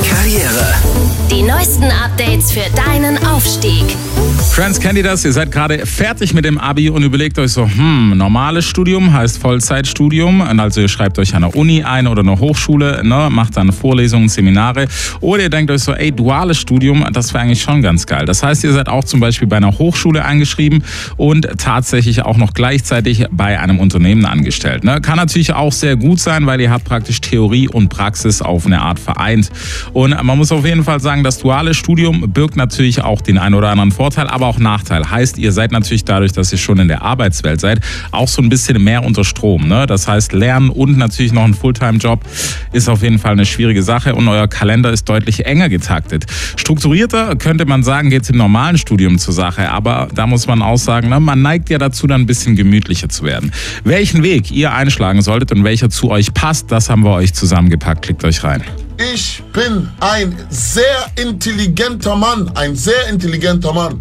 Karriere. Die neuesten Updates für deinen Aufstieg. Friends, kennt ihr das? Ihr seid gerade fertig mit dem Abi und überlegt euch so, normales Studium heißt Vollzeitstudium. Also ihr schreibt euch an einer Uni ein oder eine Hochschule, macht dann Vorlesungen, Seminare. Oder ihr denkt euch so, duales Studium, das wäre eigentlich schon ganz geil. Das heißt, ihr seid auch zum Beispiel bei einer Hochschule eingeschrieben und tatsächlich auch noch gleichzeitig bei einem Unternehmen angestellt. Kann natürlich auch sehr gut sein, weil ihr habt praktisch Theorie und Praxis auf eine Art vereint. Und man muss auf jeden Fall sagen, das duale Studium birgt natürlich auch den einen oder anderen Vorteil, aber auch Nachteil. Heißt, ihr seid natürlich dadurch, dass ihr schon in der Arbeitswelt seid, auch so ein bisschen mehr unter Strom. Das heißt, Lernen und natürlich noch ein Fulltime-Job ist auf jeden Fall eine schwierige Sache und euer Kalender ist deutlich enger getaktet. Strukturierter, könnte man sagen, geht es im normalen Studium zur Sache, aber da muss man auch sagen, man neigt ja dazu, dann ein bisschen gemütlicher zu werden. Welchen Weg ihr einschlagen solltet und welcher zu euch passt, das haben wir euch zusammengepackt. Klickt euch rein. Ich bin ein sehr intelligenter Mann,